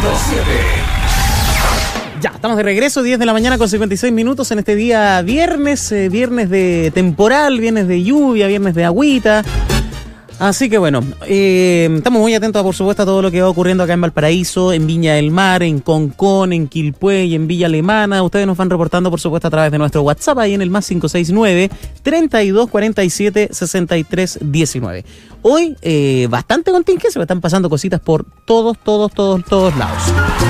Ya, estamos de regreso, 10 de la mañana con 56 minutos en este día viernes, viernes de temporal, viernes de lluvia, viernes de agüita. Así que bueno, estamos muy atentos, por supuesto, a todo lo que va ocurriendo acá en Valparaíso, en Viña del Mar, en Concón, en Quilpué y en Villa Alemana. Ustedes nos van reportando, por supuesto, a través de nuestro WhatsApp, ahí en el más 569-3247-6319. Hoy, bastante contingencia, están pasando cositas por todos lados.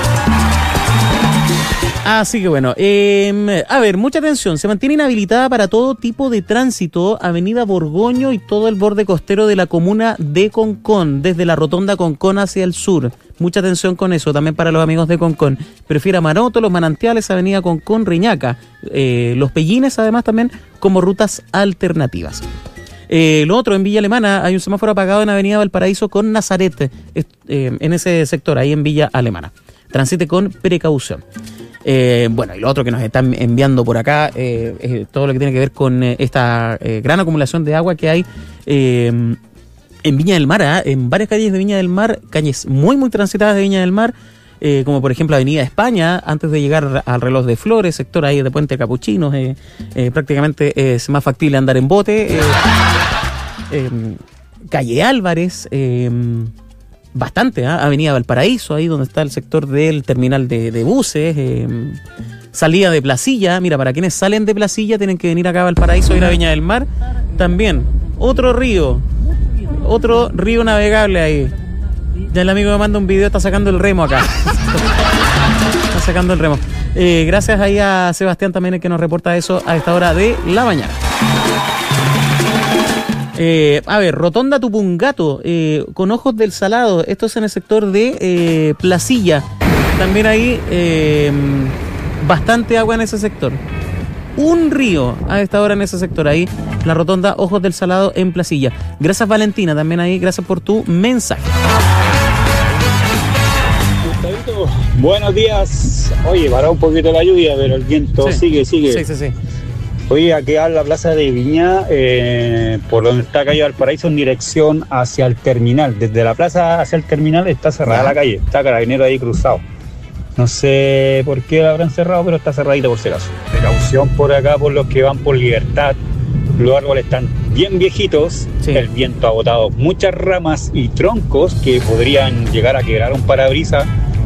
Así que bueno, a ver, mucha atención, se mantiene inhabilitada para todo tipo de tránsito Avenida Borgoño y todo el borde costero de la comuna de Concón, desde la rotonda Concón hacia el sur. Mucha atención con eso, también para los amigos de Concón. Prefiera Maroto, Los Manantiales, Avenida Concón, Reñaca, Los Pellines, además también como rutas alternativas. Lo otro, en Villa Alemana hay un semáforo apagado en Avenida Valparaíso con Nazaret, en ese sector, ahí en Villa Alemana. Transite con precaución. Bueno, y lo otro que nos están enviando por acá es todo lo que tiene que ver con esta gran acumulación de agua que hay en Viña del Mar, en varias calles de Viña del Mar, calles muy transitadas de Viña del Mar, como por ejemplo Avenida España, antes de llegar al Reloj de Flores, sector ahí de Puente Capuchinos, prácticamente es más factible andar en bote, calle Álvarez, bastante, Avenida Valparaíso, ahí donde está el sector del terminal de buses, salida de Placilla. Mira, para quienes salen de Placilla tienen que venir acá a Valparaíso, ir a Viña del Mar. También, otro río navegable ahí. Ya el amigo me manda un video, está sacando el remo acá. Está sacando el remo. Gracias ahí a Sebastián también, el que nos reporta eso a esta hora de la mañana. A ver, Rotonda Tupungato, con Ojos del Salado, esto es en el sector de Placilla. También hay bastante agua en ese sector. Un río a esta hora en ese sector, ahí, la Rotonda Ojos del Salado en Placilla. Gracias, Valentina, también ahí, gracias por tu mensaje. Gustavito, buenos días. Oye, paró un poquito la lluvia, pero el viento sigue. Sí. Oye, aquí a la plaza de Viña, por donde está calle Valparaíso, en dirección hacia el terminal. Desde la plaza hacia el terminal está cerrada la calle, está Carabinero ahí cruzado. No sé por qué la habrán cerrado, pero está cerradita por si acaso. Precaución por acá, por los que van por Libertad. Los árboles están bien viejitos, el viento ha botado muchas ramas y troncos que podrían llegar a quebrar un parabrisas.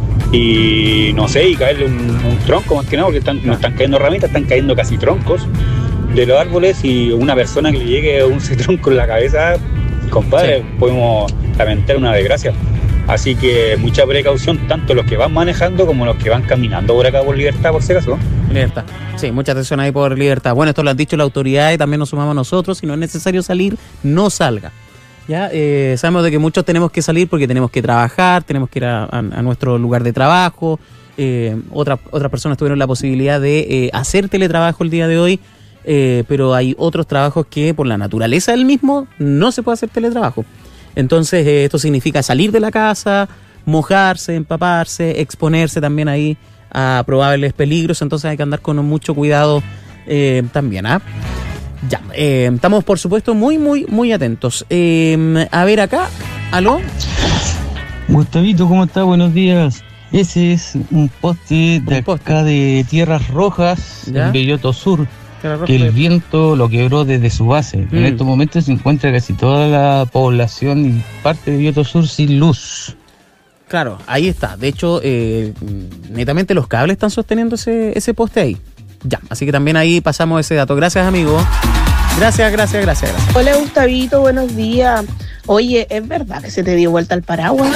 Y no sé, y caerle un tronco más que nada, porque no están cayendo ramitas, están cayendo casi troncos de los árboles, y una persona que le llegue un tronco en la cabeza, compadre, podemos lamentar una desgracia. Así que mucha precaución, tanto los que van manejando como los que van caminando por acá por Libertad, por si acaso. Libertad, sí, mucha atención ahí por Libertad. Bueno, esto lo han dicho la autoridad y también nos sumamos nosotros. Si no es necesario salir, no salga. Ya sabemos de que muchos tenemos que salir porque tenemos que trabajar, tenemos que ir a nuestro lugar de trabajo. Otras personas tuvieron la posibilidad de hacer teletrabajo el día de hoy, pero hay otros trabajos que por la naturaleza del mismo no se puede hacer teletrabajo. Entonces esto significa salir de la casa, mojarse, empaparse, exponerse también ahí a probables peligros. Entonces hay que andar con mucho cuidado también, Ya, estamos por supuesto muy atentos. A ver acá, ¿aló? Gustavito, ¿cómo está? Buenos días. Ese es un poste de acá de Tierras Rojas, en Belloto Sur, que el viento lo quebró desde su base. En estos momentos se encuentra casi toda la población y parte de Belloto Sur sin luz. Claro, ahí está. De hecho, netamente los cables están sosteniendo ese poste ahí. Ya, así que también ahí pasamos ese dato. Gracias, amigo. Gracias. Hola, Gustavito, buenos días. Oye, ¿es verdad que se te dio vuelta el paraguas?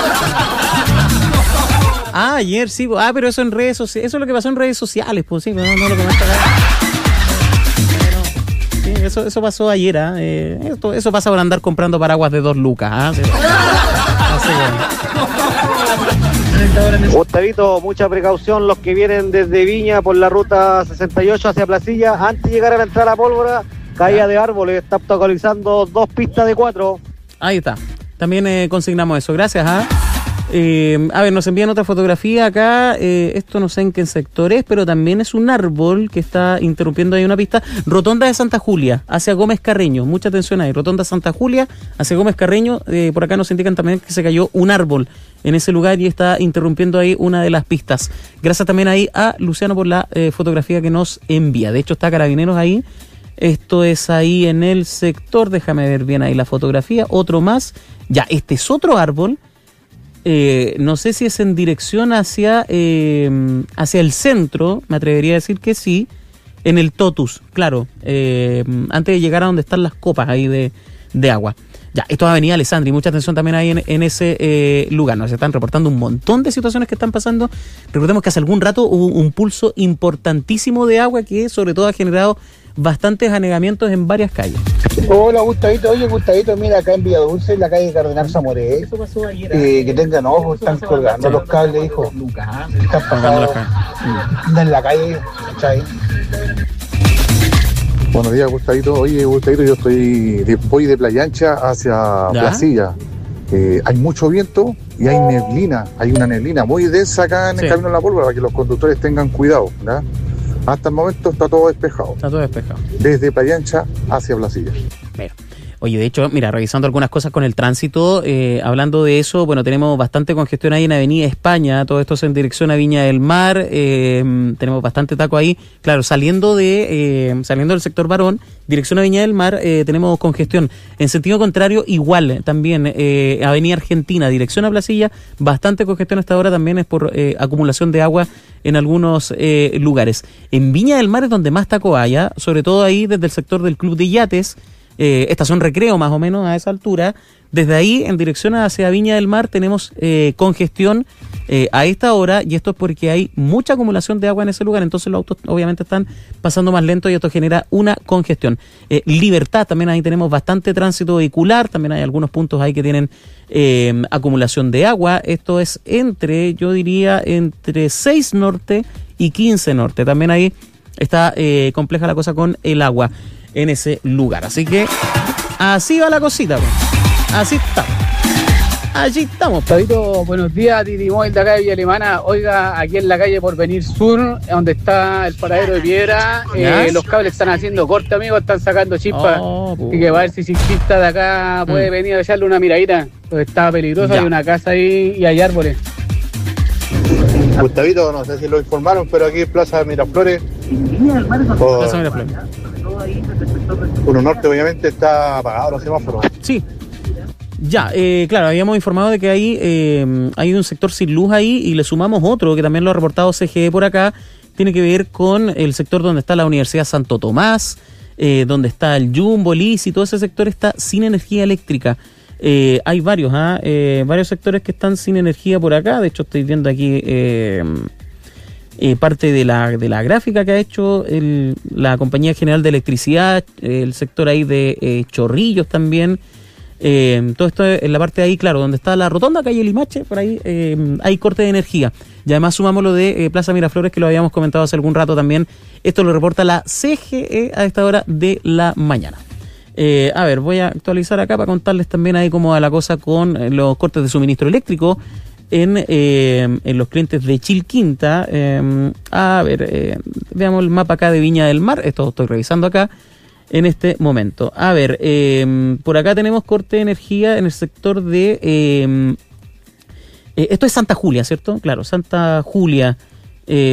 Ayer sí. Pero eso en redes sociales. Eso es lo que pasó en redes sociales, pues sí, no lo que más acá. Sí, eso pasó ayer, eso pasa por andar comprando paraguas de 2 lucas, Sí. Así que... Gustavito, mucha precaución los que vienen desde Viña por la ruta 68 hacia Placilla. Antes de llegar a la entrada a la pólvora, caída de árboles, está obstaculizando 2 pistas de 4. Ahí está. También consignamos eso. Gracias. A ver, nos envían otra fotografía acá. Esto no sé en qué sector es, pero también es un árbol que está interrumpiendo ahí una pista. Rotonda de Santa Julia, hacia Gómez Carreño. Mucha atención ahí. Rotonda Santa Julia, hacia Gómez Carreño. Por acá nos indican también que se cayó un árbol en ese lugar y está interrumpiendo ahí una de las pistas. Gracias también ahí a Luciano por la fotografía que nos envía. De hecho está Carabineros ahí. Esto es ahí en el sector, déjame ver bien ahí la fotografía. Otro más. Ya, este es otro árbol. No sé si es en dirección hacia el centro, me atrevería a decir que sí. En el Totus, claro, antes de llegar a donde están las copas ahí de agua. Ya, esto es Avenida Alessandri, mucha atención también ahí en ese lugar. Nos están reportando un montón de situaciones que están pasando. Recordemos que hace algún rato hubo un pulso importantísimo de agua que sobre todo ha generado bastantes anegamientos en varias calles. Hola Gustavito, oye Gustavito, mira acá en Villa Dulce, en la calle Cardenal Zamoré, que tengan ojos, están colgando los cables, hijo. Están pasados, andan en la calle, ¿cachai? Buenos días, Gustavito. Oye, Gustavito, yo voy de Playa Ancha hacia Placilla. Hay mucho viento y hay neblina. Hay una neblina muy densa acá en el Camino de la Pólvora para que los conductores tengan cuidado, ¿verdad? Hasta el momento está todo despejado. Está todo despejado. Desde Playa Ancha hacia Placilla. Mira. Oye, de hecho, mira, revisando algunas cosas con el tránsito, hablando de eso, bueno, tenemos bastante congestión ahí en Avenida España, todo esto es en dirección a Viña del Mar, tenemos bastante taco ahí, claro, saliendo del sector Barón, dirección a Viña del Mar, tenemos congestión. En sentido contrario, igual, también, Avenida Argentina, dirección a Placilla, bastante congestión hasta ahora, también es por acumulación de agua en algunos lugares. En Viña del Mar es donde más taco hay, sobre todo ahí desde el sector del Club de Yates, estación Recreo más o menos a esa altura. Desde ahí en dirección hacia Viña del Mar tenemos congestión a esta hora, y esto es porque hay mucha acumulación de agua en ese lugar, entonces los autos obviamente están pasando más lento y esto genera una congestión. Libertad, también ahí tenemos bastante tránsito vehicular, también hay algunos puntos ahí que tienen acumulación de agua. Esto es yo diría entre 6 Norte y 15 Norte, también ahí está compleja la cosa con el agua en ese lugar. Así que así va la cosita, pues. Así está. Allí estamos. Gustavito, buenos días, Didi Móvil de acá de Villa Alemana. Oiga, aquí en la calle Porvenir Sur, donde está el paradero de piedra, los cables están haciendo corte, amigos, están sacando chispas. Así que va a ver si ciclista de acá puede venir a echarle una miradita. Pues está peligroso, hay una casa ahí y hay árboles. Gustavito, no sé si lo informaron, pero aquí en Plaza Miraflores, Plaza Miraflores. 1 Norte obviamente está apagado los semáforos. Sí. Ya, claro, habíamos informado de que hay un sector sin luz ahí y le sumamos otro que también lo ha reportado CGE por acá. Tiene que ver con el sector donde está la Universidad Santo Tomás, donde está el Jumbo, Liz, y todo ese sector está sin energía eléctrica. Hay varios sectores que están sin energía por acá. De hecho, estoy viendo aquí parte de la gráfica que ha hecho la Compañía General de Electricidad, el sector ahí de Chorrillos también. Todo esto en la parte de ahí, claro, donde está la rotonda, calle Limache, por ahí hay corte de energía. Y además sumamos lo de Plaza Miraflores, que lo habíamos comentado hace algún rato también. Esto lo reporta la CGE a esta hora de la mañana. A ver, voy a actualizar acá para contarles también ahí cómo va la cosa con los cortes de suministro eléctrico en los clientes de Chilquinta. A ver, veamos el mapa acá de Viña del Mar. Esto estoy revisando acá en este momento. A ver, por acá tenemos corte de energía en el sector de... esto es Santa Julia, ¿cierto? Claro, Santa Julia.